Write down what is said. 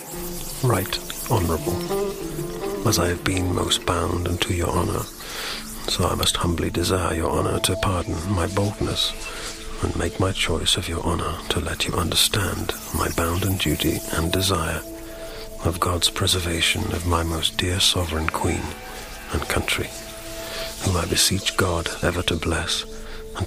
Right honourable, as I have been most bound unto your honour, so I must humbly desire your honour to pardon my boldness, and make my choice of your honour to let you understand my bounden duty and desire of God's preservation of my most dear sovereign Queen and country, whom I beseech God ever to bless,